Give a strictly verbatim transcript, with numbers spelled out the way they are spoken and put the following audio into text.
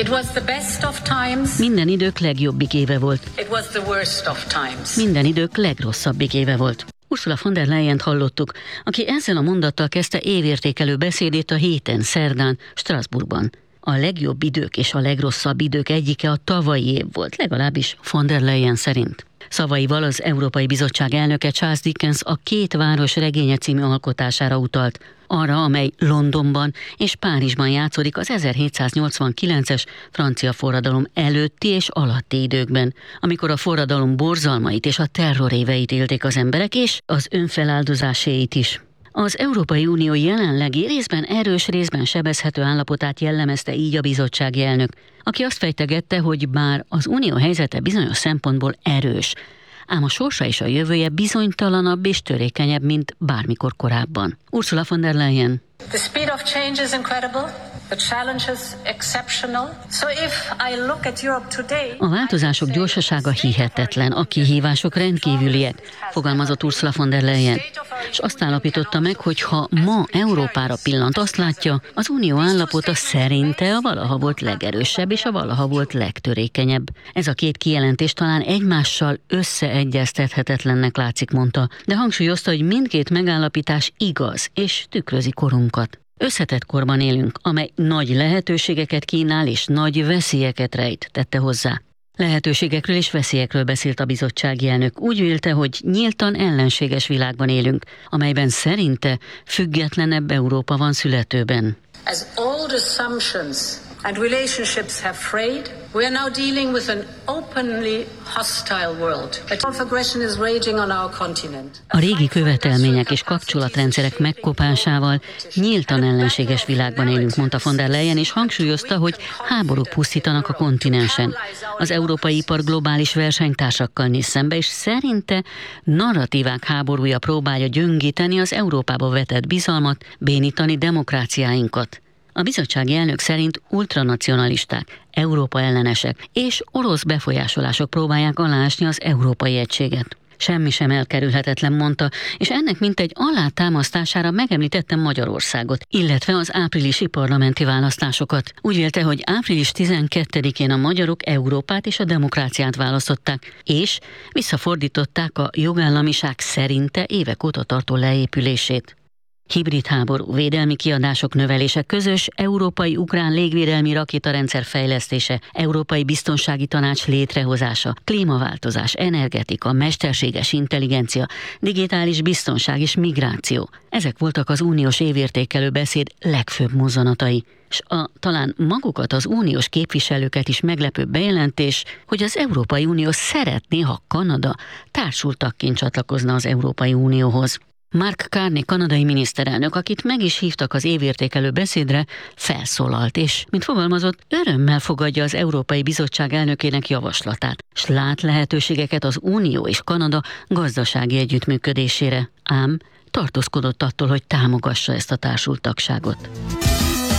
It was the best of times. Minden idők legjobbik éve volt. It was the worst of times. Minden idők legrosszabbik éve volt. Ursula von der Leyent hallottuk, aki ezzel a mondattal kezdte évértékelő beszédét a héten, szerdán, Strasbourgban. A legjobb idők és a legrosszabb idők egyike a tavalyi év volt, legalábbis von der Leyen szerint. Szavaival az Európai Bizottság elnöke Charles Dickens a Két város regénye című alkotására utalt, arra, amely Londonban és Párizsban játszódik az ezerhétszáznyolcvankilences francia forradalom előtti és alatti időkben, amikor a forradalom borzalmait és a terroréveit élték az emberek, és az önfeláldozáséit is. Az Európai Unió jelenlegi részben erős, részben sebezhető állapotát jellemezte így a bizottsági elnök, aki azt fejtegette, hogy bár az unió helyzete bizonyos szempontból erős, ám a sorsa és a jövője bizonytalanabb és törékenyebb, mint bármikor korábban. Ursula von der Leyen. The speed of change is incredible. The challenges exceptional. So if I look at Europe today, a változások gyorsasága hihetetlen, a kihívások rendkívüliek, fogalmazott Ursula von der Leyen, és azt állapította meg, hogy ha ma Európára pillant, azt látja, az unió állapota szerinte a valaha volt legerősebb és a valaha volt legtörékenyebb. Ez a két kijelentés talán egymással összeegyeztethetetlennek látszik, mondta, de hangsúlyozta, hogy mindkét megállapítás igaz és tükrözi korunkat. Összetett korban élünk, amely nagy lehetőségeket kínál és nagy veszélyeket rejt, tette hozzá. Lehetőségekről és veszélyekről beszélt a bizottsági elnök. Úgy vélte, hogy nyíltan ellenséges világban élünk, amelyben szerinte függetlenebb Európa van születőben. As old assumptions and relationships have frayed, we are now dealing with an openly hostile world. A tide of aggression is raging on our continent. A régi követelmények és kapcsolatrendszerek megkopásával nyíltan ellenséges világban élünk, mondta von der Leyen, és hangsúlyozta, hogy háborúk pusztítanak a kontinensen. Az európai ipar globális versenytársakkal néz szembe, és szerinte narratívák háborúja próbálja gyöngíteni az Európába vetett bizalmat, bénítani demokráciáinkat. A bizottsági elnök szerint ultranacionalisták, Európa ellenesek és orosz befolyásolások próbálják aláásni az európai egységet. Semmi sem elkerülhetetlen, mondta, és ennek mintegy alátámasztására megemlítettem Magyarországot, illetve az áprilisi parlamenti választásokat. Úgy vélte, hogy április tizenkettedikén a magyarok Európát és a demokráciát választották, és visszafordították a jogállamiság szerinte évek óta tartó leépülését. Hibrid háború, védelmi kiadások növelése, közös európai-ukrán légvédelmi rakétarendszer fejlesztése, Európai Biztonsági Tanács létrehozása, klímaváltozás, energetika, mesterséges intelligencia, digitális biztonság és migráció. Ezek voltak az uniós évértékelő beszéd legfőbb mozzanatai. És a talán magukat, az uniós képviselőket is meglepő bejelentés, hogy az Európai Unió szeretné, ha Kanada társultagként csatlakozna az Európai Unióhoz. Mark Carney kanadai miniszterelnök, akit meg is hívtak az évértékelő beszédre, felszólalt, és, mint fogalmazott, örömmel fogadja az Európai Bizottság elnökének javaslatát, s lát lehetőségeket az Unió és Kanada gazdasági együttműködésére, ám tartózkodott attól, hogy támogassa ezt a társultagságot.